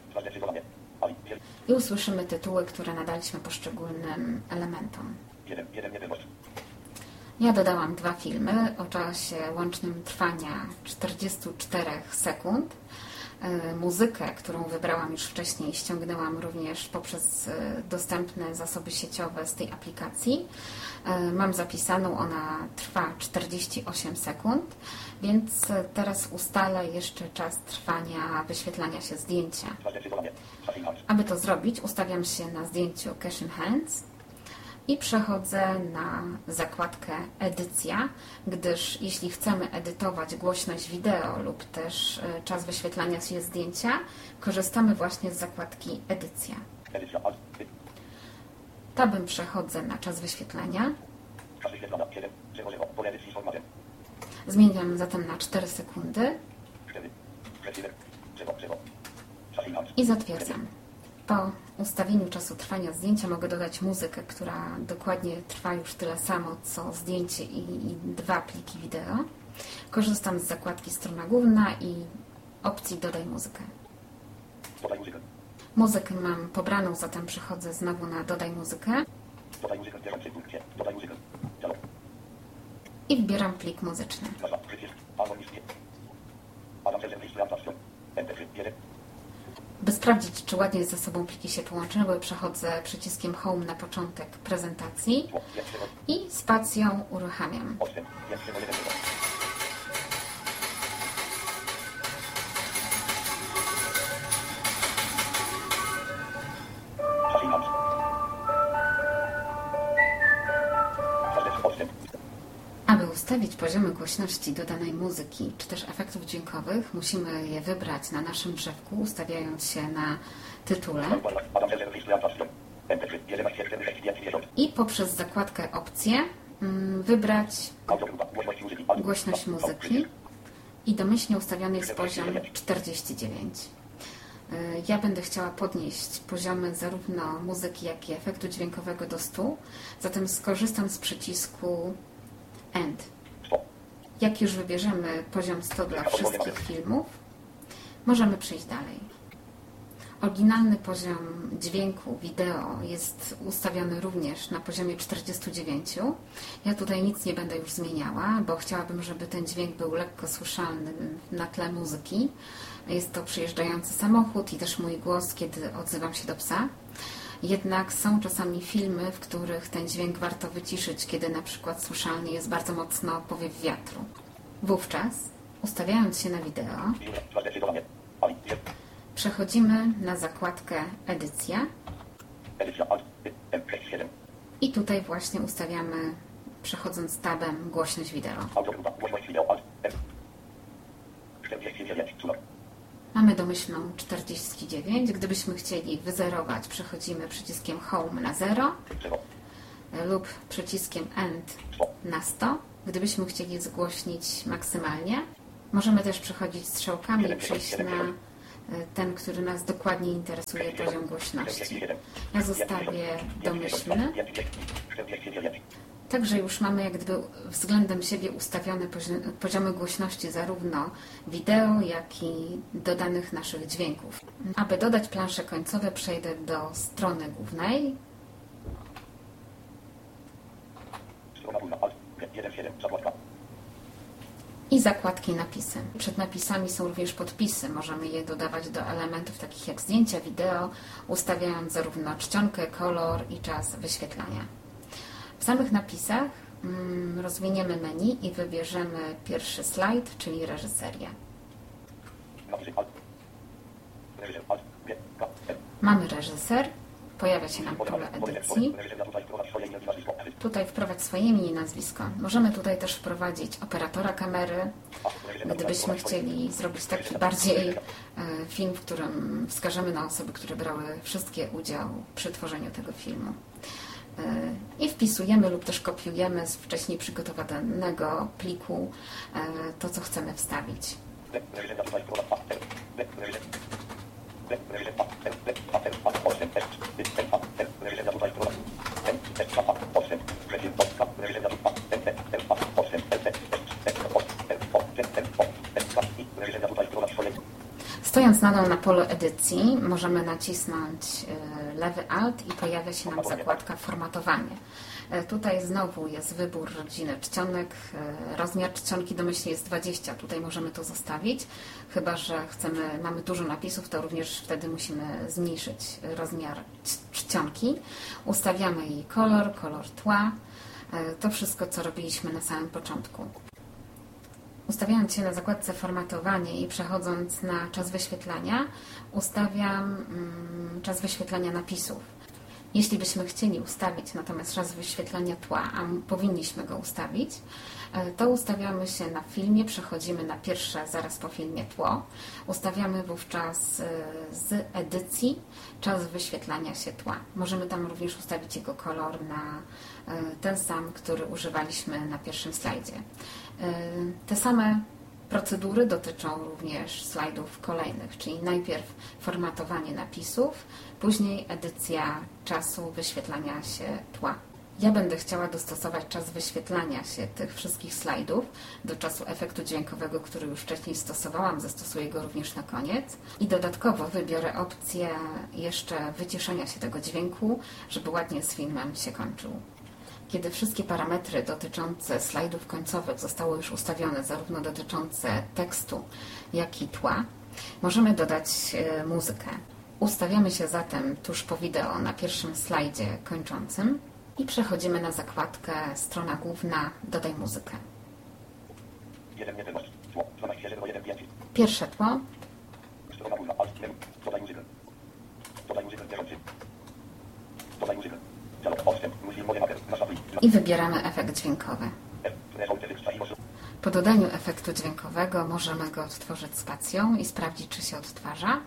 Speaker 7: i usłyszymy tytuły, które nadaliśmy poszczególnym elementom. Ja dodałam dwa filmy o czasie łącznym trwania 44 sekund. Muzykę, którą wybrałam już wcześniej, ściągnęłam również poprzez dostępne zasoby sieciowe z tej aplikacji. Mam zapisaną, ona trwa 48 sekund, więc teraz ustalę jeszcze czas trwania wyświetlania się zdjęcia. Aby to zrobić, ustawiam się na zdjęciu Cash in Hands i przechodzę na zakładkę Edycja, gdyż jeśli chcemy edytować głośność wideo lub też czas wyświetlania się zdjęcia, korzystamy właśnie z zakładki Edycja. Tabem przechodzę na czas wyświetlania. Zmieniam zatem na 4 sekundy i zatwierdzam. Po ustawieniu czasu trwania zdjęcia mogę dodać muzykę, która dokładnie trwa już tyle samo, co zdjęcie i dwa pliki wideo. Korzystam z zakładki strona główna i opcji dodaj muzykę. Muzykę mam pobraną, zatem przechodzę znowu na dodaj muzykę i wybieram plik muzyczny. By sprawdzić, czy ładnie ze sobą pliki się połączyły, przechodzę przyciskiem Home na początek prezentacji i spacją uruchamiam. Aby ustawić poziomy głośności dodanej muzyki czy też efektów dźwiękowych, musimy je wybrać na naszym drzewku, ustawiając się na tytule i poprzez zakładkę opcje wybrać głośność muzyki i domyślnie ustawiony jest poziom 49. Ja będę chciała podnieść poziomy zarówno muzyki, jak i efektu dźwiękowego do 100, zatem skorzystam z przycisku End. Jak już wybierzemy poziom 100 dla wszystkich filmów, możemy przejść dalej. Oryginalny poziom dźwięku, wideo jest ustawiony również na poziomie 49. Ja tutaj nic nie będę już zmieniała, bo chciałabym, żeby ten dźwięk był lekko słyszalny na tle muzyki. Jest to przyjeżdżający samochód i też mój głos, kiedy odzywam się do psa. Jednak są czasami filmy, w których ten dźwięk warto wyciszyć, kiedy na przykład słyszalny jest bardzo mocno powiew wiatru. Wówczas, ustawiając się na wideo, przechodzimy na zakładkę Edycja i tutaj właśnie ustawiamy, przechodząc tabem, głośność wideo. Mamy domyślną 49. Gdybyśmy chcieli wyzerować, przechodzimy przyciskiem Home na 0 lub przyciskiem End na 100. Gdybyśmy chcieli zgłośnić maksymalnie, możemy też przechodzić strzałkami i przejść na ten, który nas dokładnie interesuje, poziom głośności. Ja zostawię domyślny. Także już mamy jak gdyby względem siebie ustawione poziomy głośności zarówno wideo, jak i dodanych naszych dźwięków. Aby dodać plansze końcowe, przejdę do strony głównej. I zakładki napisy. Przed napisami są również podpisy. Możemy je dodawać do elementów takich jak zdjęcia, wideo, ustawiając zarówno czcionkę, kolor i czas wyświetlania. W samych napisach rozwiniemy menu i wybierzemy pierwszy slajd, czyli reżyserię. Mamy reżyser. Pojawia się nam pole edycji. Tutaj wprowadź swoje imię i nazwisko. Możemy tutaj też wprowadzić operatora kamery, gdybyśmy chcieli zrobić taki bardziej film, w którym wskażemy na osoby, które brały wszystkie udział przy tworzeniu tego filmu. I wpisujemy lub też kopiujemy z wcześniej przygotowanego pliku to, co chcemy wstawić. Stojąc nadal na polu edycji, możemy nacisnąć lewy Alt i pojawia się nam zakładka formatowanie. Tutaj znowu jest wybór rodziny czcionek. Rozmiar czcionki domyślnie jest 20. Tutaj możemy to zostawić. Chyba że mamy dużo napisów, to również wtedy musimy zmniejszyć rozmiar czcionki. Ustawiamy jej kolor tła. To wszystko, co robiliśmy na samym początku. Ustawiając się na zakładce formatowanie i przechodząc na czas wyświetlania, ustawiam czas wyświetlania napisów. Jeśli byśmy chcieli ustawić natomiast czas wyświetlania tła, a powinniśmy go ustawić, to ustawiamy się na filmie, przechodzimy na pierwsze zaraz po filmie tło. Ustawiamy wówczas z edycji czas wyświetlania się tła. Możemy tam również ustawić jego kolor na ten sam, który używaliśmy na pierwszym slajdzie. Te same procedury dotyczą również slajdów kolejnych, czyli najpierw formatowanie napisów, później edycja czasu wyświetlania się tła. Ja będę chciała dostosować czas wyświetlania się tych wszystkich slajdów do czasu efektu dźwiękowego, który już wcześniej stosowałam, zastosuję go również na koniec i dodatkowo wybiorę opcję jeszcze wyciszenia się tego dźwięku, żeby ładnie z filmem się kończył. Kiedy wszystkie parametry dotyczące slajdów końcowych zostały już ustawione, zarówno dotyczące tekstu, jak i tła, możemy dodać muzykę. Ustawiamy się zatem tuż po wideo na pierwszym slajdzie kończącym i przechodzimy na zakładkę strona główna Dodaj muzykę. Pierwsze tło. I wybieramy efekt dźwiękowy. Po dodaniu efektu dźwiękowego możemy go odtworzyć spacją i sprawdzić, czy się odtwarza.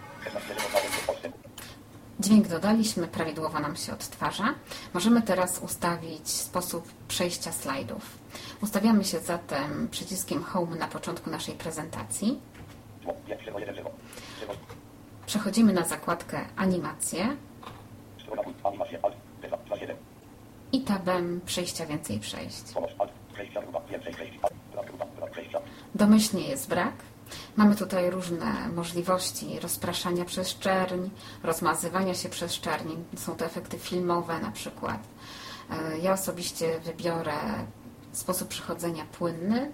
Speaker 7: Dźwięk dodaliśmy, prawidłowo nam się odtwarza. Możemy teraz ustawić sposób przejścia slajdów. Ustawiamy się zatem przyciskiem Home na początku naszej prezentacji. Przechodzimy na zakładkę Animacje i tabem Przejścia więcej przejść. Domyślnie jest brak. Mamy tutaj różne możliwości rozpraszania przez czerń, rozmazywania się przez czerń. Są to efekty filmowe na przykład. Ja osobiście wybiorę sposób przechodzenia płynny.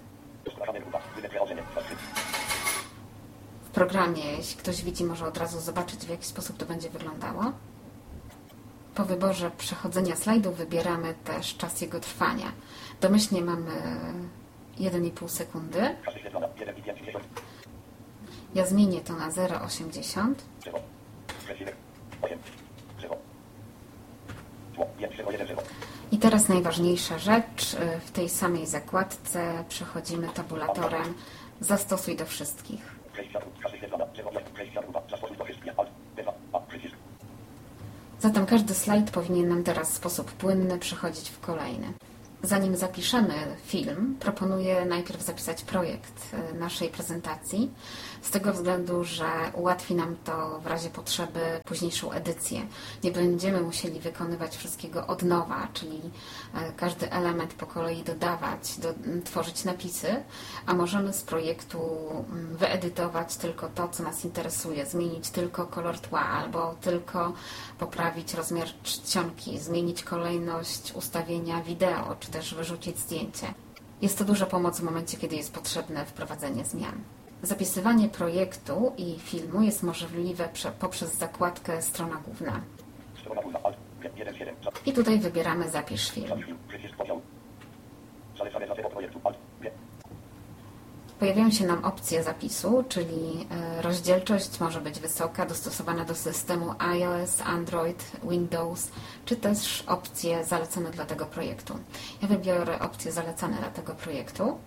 Speaker 7: W programie, jeśli ktoś widzi, może od razu zobaczyć, w jaki sposób to będzie wyglądało. Po wyborze przechodzenia slajdu wybieramy też czas jego trwania. Domyślnie mamy 1,5 sekundy.
Speaker 8: Czas wyświetlona 1,5.
Speaker 7: Ja zmienię to na 0,80.
Speaker 8: 0. Przecinek. 8. 0. Tło. 1,1.
Speaker 7: I teraz najważniejsza rzecz. W tej samej zakładce przechodzimy tabulatorem Zastosuj do wszystkich.
Speaker 8: Przejść światło. Czas wyświetlona 0,1. Przejść światło. Zastosuj do wszystkich. Alt. B2. A. Przycisk.
Speaker 7: Zatem każdy slajd powinien nam teraz w sposób płynny przechodzić w kolejny. Zanim zapiszemy film, proponuję najpierw zapisać projekt naszej prezentacji, z tego względu, że ułatwi nam to w razie potrzeby późniejszą edycję. Nie będziemy musieli wykonywać wszystkiego od nowa, czyli każdy element po kolei dodawać, tworzyć napisy, a możemy z projektu wyedytować tylko to, co nas interesuje, zmienić tylko kolor tła albo tylko poprawić rozmiar czcionki, zmienić kolejność ustawienia wideo, czy też wyrzucić zdjęcie. Jest to duża pomoc w momencie, kiedy jest potrzebne wprowadzenie zmian. Zapisywanie projektu i filmu jest możliwe poprzez zakładkę Strona główna.
Speaker 8: Strona główna. Alt. 1,7.
Speaker 7: I tutaj wybieramy Zapisz film.
Speaker 8: Zapisz film. Przycisk podział. Zalecane za tego projektu. Alt. B.
Speaker 7: Pojawiają się nam opcje zapisu, czyli rozdzielczość może być wysoka, dostosowana do systemu iOS, Android, Windows, czy też opcje zalecane dla tego projektu. Ja wybiorę opcje zalecane dla tego projektu.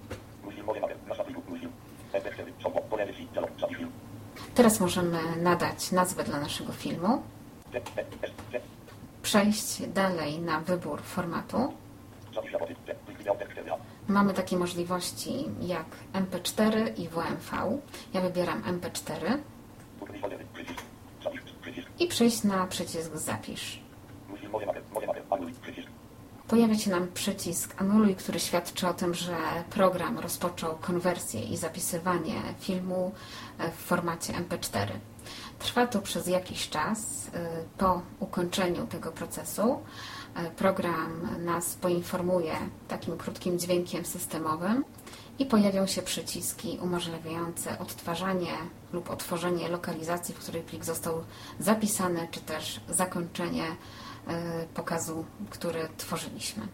Speaker 7: Teraz możemy nadać nazwę dla naszego filmu, przejść dalej na wybór formatu. Mamy takie możliwości jak MP4 i WMV. Ja wybieram MP4 i przejść na przycisk Zapisz. Pojawia się nam przycisk Anuluj, który świadczy o tym, że program rozpoczął konwersję i zapisywanie filmu w formacie MP4. Trwa to przez jakiś czas. Po ukończeniu tego procesu program nas poinformuje takim krótkim dźwiękiem systemowym i pojawią się przyciski umożliwiające odtwarzanie lub otworzenie lokalizacji, w której plik został zapisany, czy też zakończenie pokazu, który tworzyliśmy.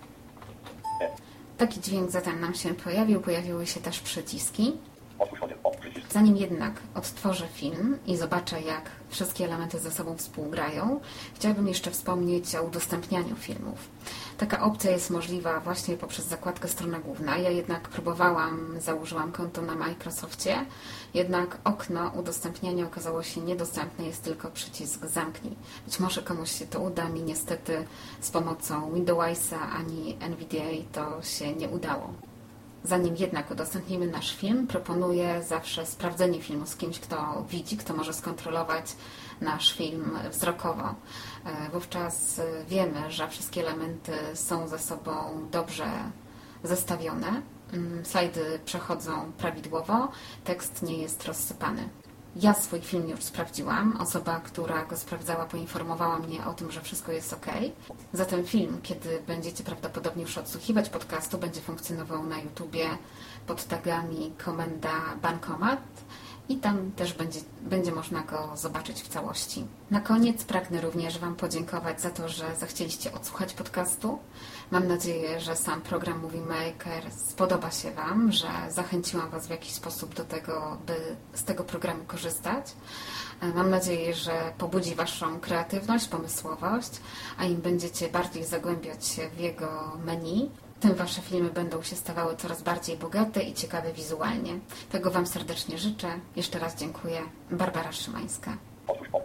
Speaker 7: Taki dźwięk zatem nam się pojawił. Pojawiły się też przyciski. Zanim jednak odtworzę film i zobaczę, jak wszystkie elementy ze sobą współgrają, chciałabym jeszcze wspomnieć o udostępnianiu filmów. Taka opcja jest możliwa właśnie poprzez zakładkę Strona główna. Ja jednak założyłam konto na Microsoftie, jednak okno udostępniania okazało się niedostępne, jest tylko przycisk Zamknij. Być może komuś się to uda, mi niestety z pomocą Windowsa ani NVDA to się nie udało. Zanim jednak udostępnimy nasz film, proponuję zawsze sprawdzenie filmu z kimś, kto widzi, kto może skontrolować nasz film wzrokowo. Wówczas wiemy, że wszystkie elementy są ze sobą dobrze zestawione, slajdy przechodzą prawidłowo, tekst nie jest rozsypany. Ja swój film już sprawdziłam. Osoba, która go sprawdzała, poinformowała mnie o tym, że wszystko jest ok. Zatem film, kiedy będziecie prawdopodobnie już odsłuchiwać podcastu, będzie funkcjonował na YouTubie pod tagami komenda Bankomat i tam też będzie można go zobaczyć w całości. Na koniec pragnę również Wam podziękować za to, że zechcieliście odsłuchać podcastu. Mam nadzieję, że sam program Movie Maker spodoba się Wam, że zachęciłam Was w jakiś sposób do tego, by z tego programu korzystać. Mam nadzieję, że pobudzi Waszą kreatywność, pomysłowość, a im będziecie bardziej zagłębiać się w jego menu, tym Wasze filmy będą się stawały coraz bardziej bogate i ciekawe wizualnie. Tego Wam serdecznie życzę. Jeszcze raz dziękuję. Barbara Szymańska.